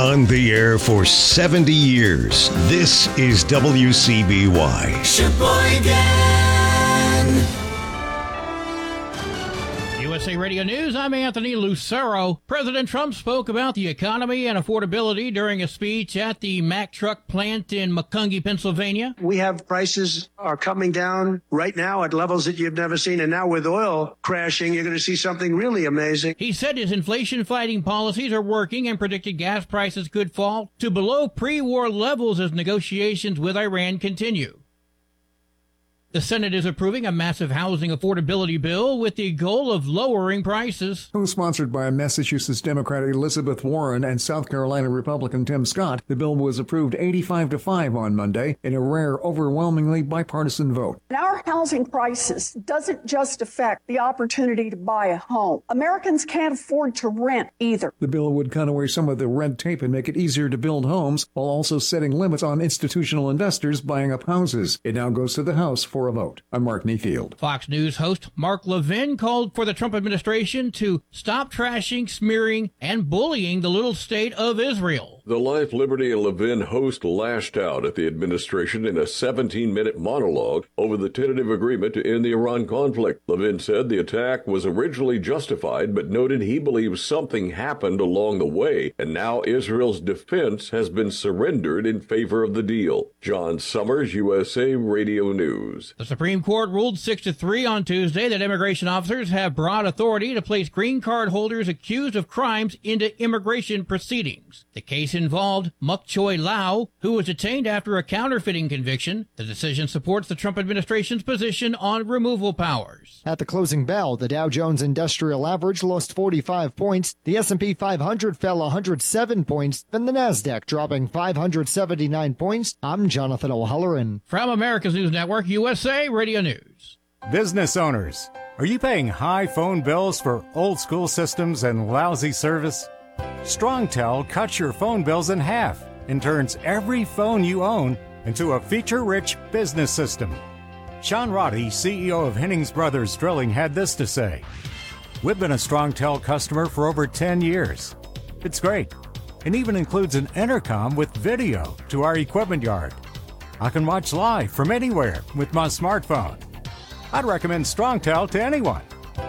On the air for 70 years, this is WCBY. Sheboygan. USA Radio News, I'm Anthony Lucero. President Trump spoke about the economy and affordability during a speech at the Mack Truck plant in Macungie, Pennsylvania. We have prices are coming down right now at levels that you've never seen. And now with oil crashing, you're going to see something really amazing. He said his inflation-fighting policies are working and predicted gas prices could fall to below pre-war levels as negotiations with Iran continue. The Senate is approving a massive housing affordability bill with the goal of lowering prices. Co-sponsored by Massachusetts Democrat Elizabeth Warren and South Carolina Republican Tim Scott, the bill was approved 85-5 on Monday in a rare, overwhelmingly bipartisan vote. Our housing crisis doesn't just affect the opportunity to buy a home. Americans can't afford to rent either. The bill would cut away some of the red tape and make it easier to build homes while also setting limits on institutional investors buying up houses. It now goes to the House for a vote. I'm Mark Neafield. Fox News host Mark Levin called for the Trump administration to stop trashing, smearing, and bullying the little state of Israel. The Life, Liberty, and Levin host lashed out at the administration in a 17-minute monologue over the tentative agreement to end the Iran conflict. Levin said the attack was originally justified, but noted he believes something happened along the way, and now Israel's defense has been surrendered in favor of the deal. John Summers, USA Radio News. The Supreme Court ruled 6-3 on Tuesday that immigration officers have broad authority to place green card holders accused of crimes into immigration proceedings. The case involved Muk Choi Lau, who was detained after a counterfeiting conviction. The decision supports the Trump administration's position on removal powers. At the closing bell, the Dow Jones Industrial Average lost 45 points, the S&P 500 fell 107 points, and the Nasdaq dropping 579 points. I'm Jonathan O'Halloran. From America's News Network, USA Radio News. Business owners, are you paying high phone bills for old school systems and lousy service? StrongTel cuts your phone bills in half and turns every phone you own into a feature-rich business system. Sean Roddy, CEO of Hennings Brothers Drilling, had this to say: "We've been a StrongTel customer for over 10 years. It's great. It even includes an intercom with video to our equipment yard. I can watch live from anywhere with my smartphone. I'd recommend StrongTel to anyone.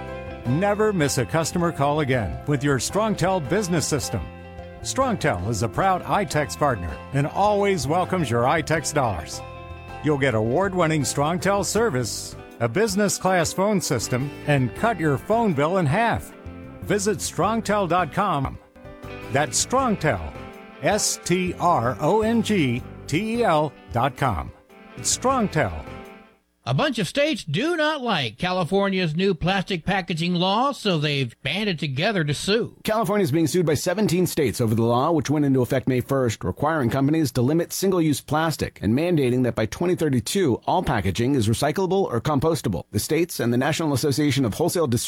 Never miss a customer call again with your StrongTel business system. StrongTel is a proud iTex partner and always welcomes your iTex dollars. You'll get award-winning StrongTel service, a business-class phone system, and cut your phone bill in half. Visit strongtel.com. That's StrongTel, StrongTel.com. It's StrongTel. A bunch of states do not like California's new plastic packaging law, so they've banded together to sue. California is being sued by 17 states over the law, which went into effect May 1st, requiring companies to limit single-use plastic and mandating that by 2032, all packaging is recyclable or compostable. The states and the National Association of Wholesale Distributors